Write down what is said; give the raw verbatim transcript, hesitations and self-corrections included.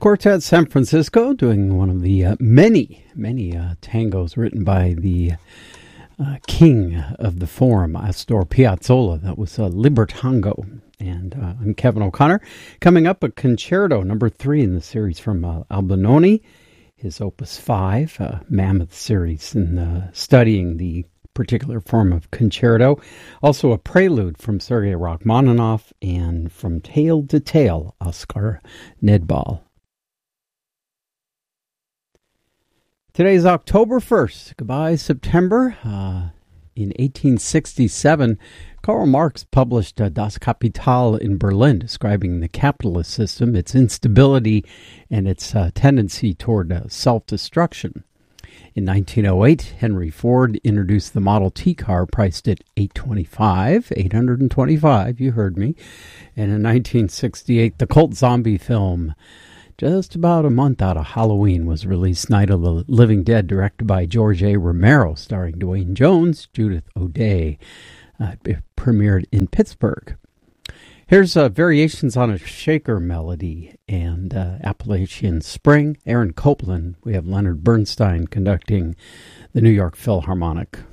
Quartet San Francisco doing one of the uh, many, many uh, tangos written by the uh, king of the forum, Astor Piazzolla. That was uh, Libertango. And uh, I'm Kevin O'Connor. Coming up, a concerto, number three in the series from uh, Albinoni, his Opus five, uh, mammoth series in uh, studying the particular form of concerto. Also a prelude from Sergei Rachmaninoff, and from Tale to Tale, Oscar Nedbal. Today's October first. Goodbye, September. Uh, in eighteen sixty-seven, Karl Marx published uh, Das Kapital in Berlin, describing the capitalist system, its instability, and its uh, tendency toward uh, self-destruction. In nineteen oh eight, Henry Ford introduced the Model T car, priced at eight hundred twenty-five dollars, eight hundred twenty-five dollars, you heard me. And in nineteen sixty-eight, the cult zombie film, just about a month out of Halloween, was released. Night of the Living Dead, directed by George A. Romero, starring Dwayne Jones, Judith O'Dea. Uh, it premiered in Pittsburgh. Here's uh, Variations on a Shaker Melody and uh, Appalachian Spring. Aaron Copland. We have Leonard Bernstein conducting the New York Philharmonic.